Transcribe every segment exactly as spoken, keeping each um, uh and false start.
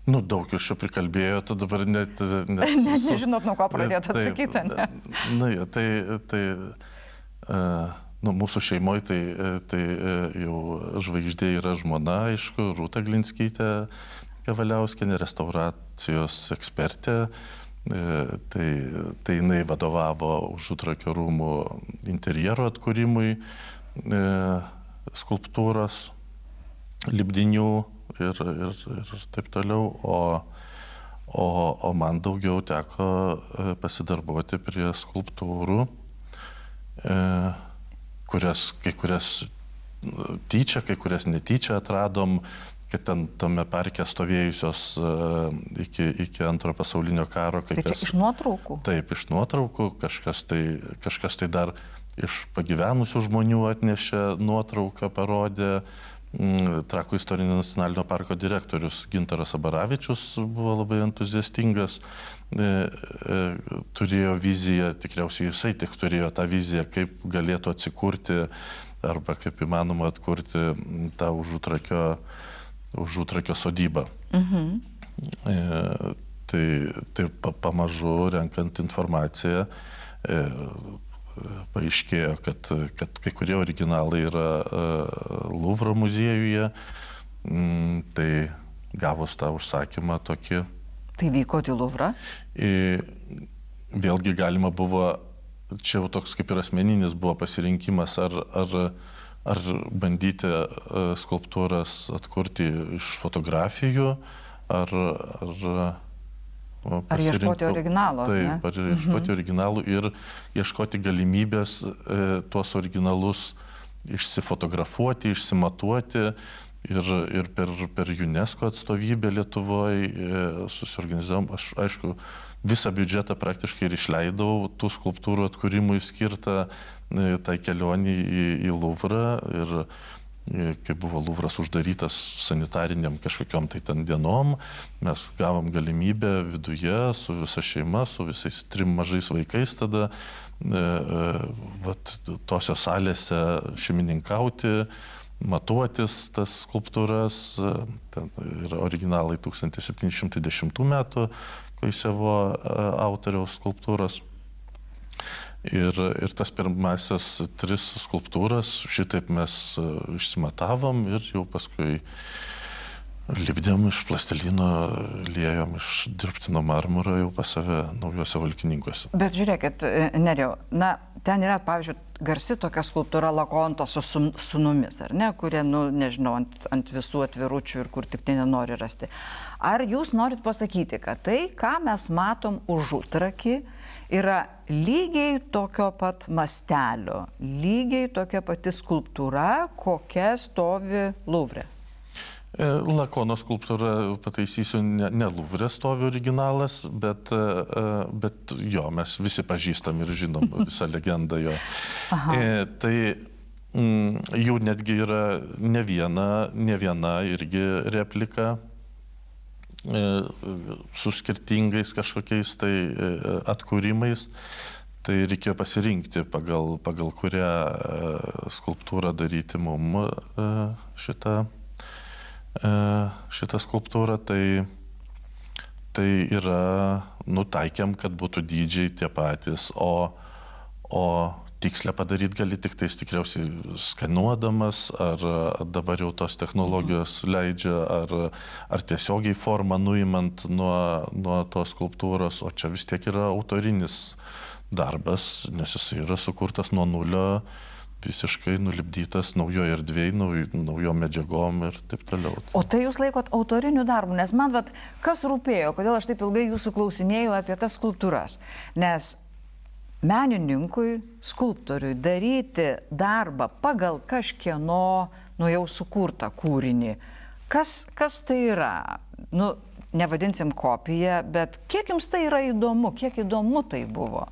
Nu, daug jūs čia prikalbėjo, tu dabar net... net ne, nežinot, nuo ko pradėti atsakyti, ne? Na, ja, tai, tai uh, nu, mūsų šeimoje tai, tai jau žvaigždė yra žmona, aišku, Rūta Glinskytė Kavaliauskienė, restauracijos ekspertė. Uh, tai, tai jinai vadovavo Užutrakio rūmų interjero atkūrimui, uh, skulptūros, lipdinių, Ir, ir, ir taip toliau, o, o, o man daugiau teko pasidarbuoti prie skulptūrų, e, kurias, kai kurias tyčia, kai kurias netyčia atradom, kad ten tame parke stovėjusios e, iki, iki antrojo pasaulinio karo. Tai čia kas, iš nuotraukų? Taip, iš nuotraukų, kažkas tai, kažkas tai dar iš pagyvenusių žmonių atnešė nuotrauką, parodė. Trakų istorinio nacionalinio parko direktorius Gintaras Abaravičius buvo labai entuziastingas, e, e, turėjo viziją, tikriausiai jisai tik turėjo tą viziją, kaip galėtų atsikurti arba kaip įmanoma atkurti tą Užutrakio, Užutrakio sodybą. Mhm. E, tai tai pamažu renkant informaciją, e, paaiškėjo, kad, kad kai kurie originalai yra uh, Louvro muziejuje, mm, tai gavus tą užsakymą tokį. Tai vyko į Louvrą? Ir vėlgi galima buvo, čia jau toks kaip ir asmeninis buvo pasirinkimas, ar, ar, ar bandyti uh, skulptūras atkurti iš fotografijų, ar... ar Ar ieškoti originalo? Taip, ar ieškoti mhm. originalų ir ieškoti galimybės e, tuos originalus išsifotografuoti, išsimatuoti ir, ir per, per UNESCO atstovybę Lietuvoje e, susiorganizavom. Aš, aišku, visą biudžetą praktiškai ir išleidau tų skulptūrų atkūrimui skirtą e, tai kelionį į, į Louvrą. Ir kai buvo Louvras uždarytas sanitariniam kažkokiam tai ten dienom, mes gavom galimybę viduje su visa šeima, su visais trim mažais vaikais tada e, e, vat, tose salėse šeimininkauti, matuotis tas skulptūras. Ten yra originalai tūkstantis septyni šimtai dešimtų metų Koisevo autoriaus skulptūros. Ir, ir tas pirmasis tris skulptūras šitaip mes išsimatavom ir jau paskui lipdėm iš plastelino, liejom iš dirbtino marmuro jau pas save Naujuose Valkininkuose. Bet žiūrėkit, Nerijau, na, ten yra, pavyzdžiui, garsi tokia skulptūra Lakonto su sūnumis, ar ne, kurie, nu, nežinau, ant, ant visų atviručių ir kur tik tai nenori rasti. Ar jūs norit pasakyti, kad tai, ką mes matom Užutrakį, yra lygiai tokio pat mastelio, lygiai tokia pati skulptūra, kokia stovi Louvre? Lakono skulptūra, pataisysiu, ne, ne Louvre stovi originalas, bet, bet jo, mes visi pažįstam ir žinom visą legendą jo. E, tai m, jų netgi yra ne viena, ne viena irgi replika e, su skirtingais kažkokiais tai atkūrimais. Tai reikėjo pasirinkti, pagal, pagal kurią skulptūrą daryti mum šitą. šitą skulptūrą, tai, tai yra, nutaikėm, kad būtų dydžiai tie patys, o, o tikslę padaryti gali tik tais tikriausiai skanuodamas, ar dabar jau tos technologijos leidžia, ar, ar tiesiogiai formą nuimant nuo, nuo tos skulptūros, o čia vis tiek yra autorinis darbas, nes jis yra sukurtas nuo nulio, visiškai nulipdytas naujoje erdvėje, nauj, naujom medžiagom ir taip toliau. O tai jūs laikot autoriniu darbu, nes man, vat, kas rūpėjo, kodėl aš taip ilgai jūsų klausinėjau apie tas skulptūras, nes menininkui, skulptoriui daryti darbą pagal kažkieno, nu jau sukurtą kūrinį, kas, kas tai yra? Nu, nevadinsim kopiją, bet kiek jums tai yra įdomu, kiek įdomu tai buvo?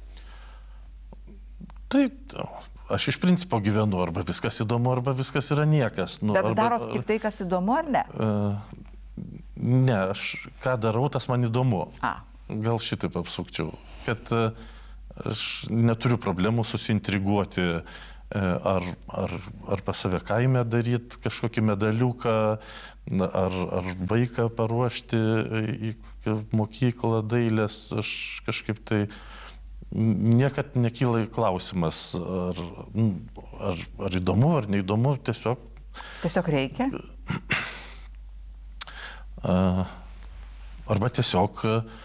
Tai... Aš iš principo gyvenu, arba viskas įdomu, arba viskas yra niekas. Nu, Bet arba, darot tik tai, kas įdomu, ar ne? Uh, ne, aš ką darau, tas man įdomu. A. Gal šitaip apsukčiau. Kad uh, aš neturiu problemų susiintriguoti uh, ar, ar, ar pas save kaime daryti kažkokį medaliuką, ar, ar vaiką paruošti į mokyklą dailės, aš kažkaip tai niekad nekyla klausimas, ar, ar, ar įdomu, ar neįdomu, tiesiog. Tiesiog reikia? Arba tiesiog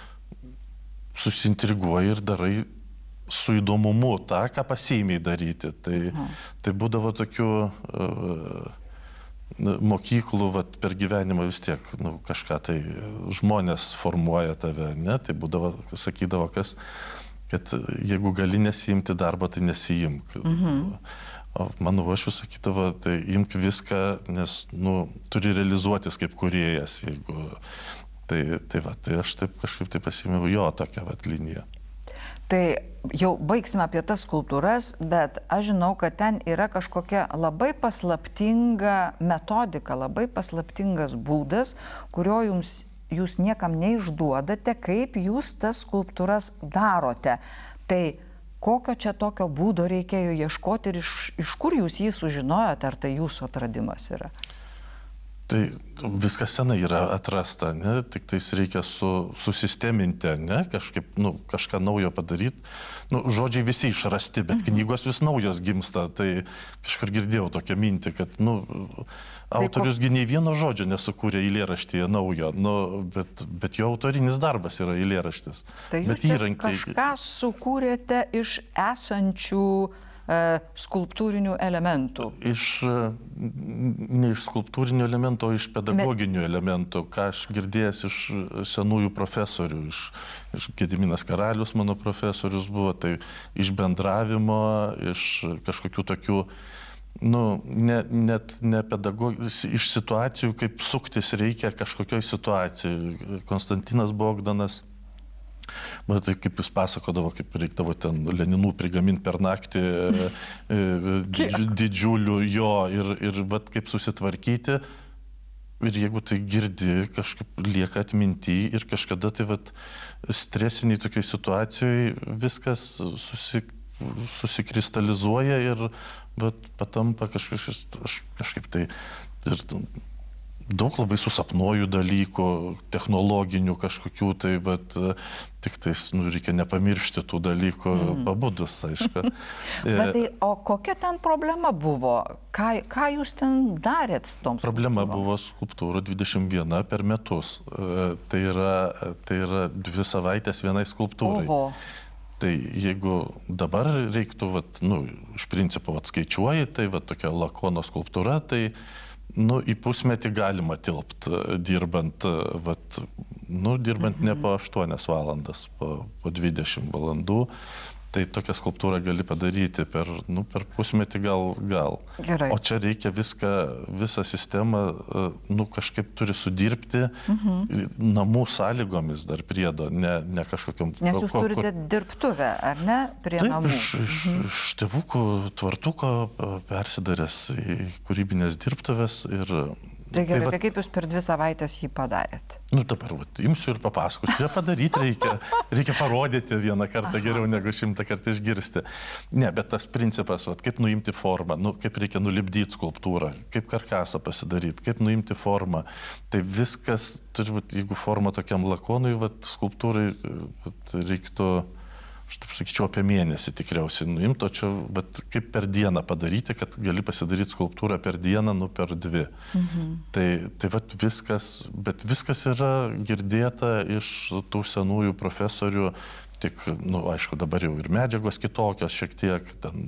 susintriguoji ir darai su įdomumu tą, ką pasiėmei daryti. Tai, tai būdavo tokių uh, mokyklų, vat, per gyvenimą vis tiek nu, kažką tai žmonės formuoja tave, ne? Tai būdavo, sakydavo, kas, kad jeigu gali nesiimti darbą, tai nesiimk. Mhm. O mano aš sakydavo, tai imk viską, nes nu, turi realizuotis kaip kūrėjas. Jeigu, tai, tai, va, tai aš taip kažkaip tai pasiėmiau jo tokią vat, liniją. Tai jau baigsime apie tas skulptūras, bet aš žinau, kad ten yra kažkokia labai paslaptinga metodika, labai paslaptingas būdas, kurio jums, jūs niekam neišduodate, kaip jūs tas skulptūras darote. Tai kokio čia tokio būdo reikėjo ieškoti ir iš, iš kur jūs jį sužinojote, ar tai jūsų atradimas yra? Tai viskas senai yra atrasta, ne? Tik tais reikia su, susisteminti, ne? Kažkaip, nu, kažką naujo padaryti. Nu, žodžiai visi išrasti, bet mhm. knygos vis naujos gimsta. Tai kažkur girdėjau tokią mintį, kad nu, autorius gi nei vieno žodžio nesukūrė eilėraštyje naujo, nu, bet, bet jo autorinis darbas yra eilėraštis. Tai jūs įrankiai... kažką sukūrėte iš esančių skulptūrinių elementų? Iš, ne iš skulptūrinių elementų, o iš pedagoginių Me... elementų, ką aš girdėjęs iš senųjų profesorių, iš, iš Gediminas Karalius mano profesorius buvo, tai iš bendravimo, iš kažkokių tokių, nu, ne, net ne pedagogijos, iš situacijų, kaip suktis reikia kažkokioj situacijai. Konstantinas Bogdanas, bet tai kaip jis pasakodavo, kaip reikdavo ten Leninų prigaminti per naktį didžiu, didžiulių jo ir, ir vat, kaip susitvarkyti. Ir jeigu tai girdi, kažkaip lieka atminty ir kažkada tai vat, stresiniai tokiai situacijai viskas susi, susikristalizuoja ir vat, patampa kažkaip, kažkaip tai... Ir, daug labai susapnuoju dalykų, technologinių kažkokių, tai bet tik tais nu, reikia nepamiršti tų dalykų mm. pabudus, aišku. Bet tai, o kokia ten problema buvo? Ką, ką jūs ten darėt toms? Problema buvo skulptūrų dvidešimt viena per metus. Tai yra, tai yra dvi savaitės vienai skulptūrai. Oho. Tai jeigu dabar reiktų, vat, nu, iš principo vat, skaičiuoji, tai vat, tokia Lakono skulptūra, tai nu, į pusmetį galima tilpt, dirbant, vat, nu, dirbant mhm. ne po aštuonias valandas, po, po dvidešimt valandų. Tai tokią skulptūrą gali padaryti per, nu, per pusmetį gal, gal. Gerai. O čia reikia viską, visą sistemą, nu, kažkaip turi sudirbti mhm. namų sąlygomis dar priedo, ne, ne kažkokiam... Nes jūs ko, turite kur... dirbtuvę, ar ne, prie taip, namų? Iš, iš, mhm. iš tėvukų tvartuko persidaręs į kūrybinės dirbtuvės ir... Tai gerai, tai, tai kaip jūs per dvi savaitės jį padarėt? Nu dabar, vat, imsiu ir papasakosiu. Čia padaryti reikia, reikia parodyti vieną kartą Aha. geriau negu šimtą kartą išgirsti. Ne, bet tas principas, vat, kaip nuimti formą, nu, kaip reikia nulipdyti skulptūrą, kaip karkasą pasidaryti, kaip nuimti formą. Tai viskas, turi būt, jeigu forma tokiam Lakonui, vat, skulptūrai vat, reiktų... Aš taip sakyčiau, apie mėnesį tikriausiai nuimto, čia, bet kaip per dieną padaryti, kad gali pasidaryti skulptūrą per dieną, nu per dvi. Mhm. Tai, tai vat viskas, bet viskas yra girdėta iš tų senųjų profesorių, tik, nu, aišku, dabar jau ir medžiagos kitokios šiek tiek, ten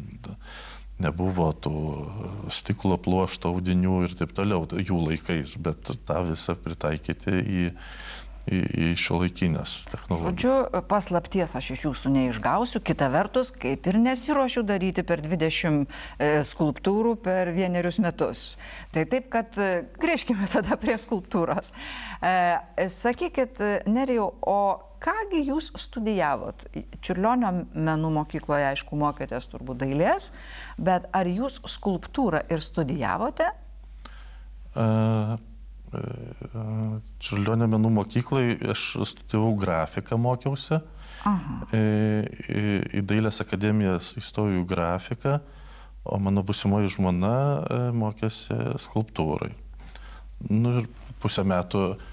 nebuvo tų stiklo pluošto audinių ir taip toliau jų laikais, bet tą visą pritaikyti į į, į šiuolaikinės technologijas. Žodžiu, paslapties aš iš jūsų neišgausiu, kita vertus, kaip ir nesiruošiu daryti per dvidešimt e, skulptūrų per vienerius metus. Tai taip, kad e, grįžkime tada prie skulptūros. E, sakykit, Nerijau, o kągi jūs studijavot? Čiurlionio menų mokykloje, aišku, mokėtės turbūt dailės, bet ar jūs skulptūrą ir studijavote? Uh... Čiurlionio menų mokyklai aš studijavau grafiką, mokiausi. Aha. Į, į, į Dailės akademiją įstojau grafiką, o mano būsimoji žmona mokėsi skulptūrai. Nu ir pusę metų